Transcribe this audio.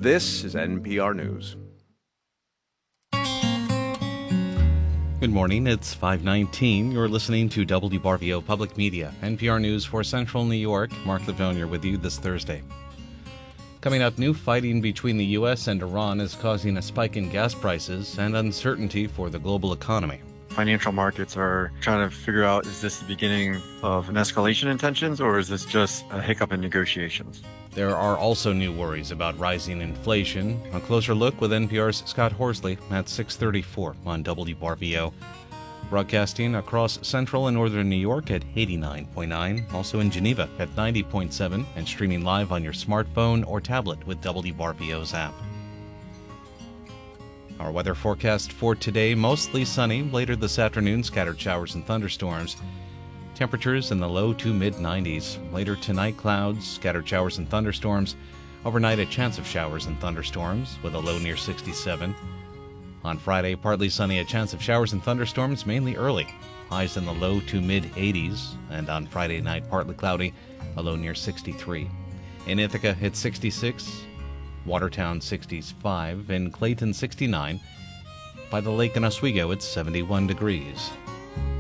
This is NPR News. Good morning, it's 5:19. You're listening to WBRVO Public Media, NPR News for Central New York. Mark Livonier with you this Thursday. Coming up, new fighting between the U.S. and Iran is causing a spike in gas prices and uncertainty for the global economy. Financial markets are trying to figure out, is this the beginning of an escalation in tensions, or is this just a hiccup in negotiations? There are also new worries about rising inflation. A closer look with NPR's Scott Horsley at 6:34 on WBRVO. Broadcasting across central and northern New York at 89.9, also in Geneva at 90.7, and streaming live on your smartphone or tablet with WBRVO's app. Our weather forecast for today, mostly sunny. Later this afternoon, scattered showers and thunderstorms. Temperatures in the low to mid-90s. Later tonight, clouds, scattered showers and thunderstorms. Overnight, a chance of showers and thunderstorms with a low near 67. On Friday, partly sunny, a chance of showers and thunderstorms, mainly early. Highs in the low to mid-80s. And on Friday night, partly cloudy, a low near 63. In Ithaca, it's 66. Watertown, 65. In Clayton, 69. By the lake in Oswego, it's 71 degrees.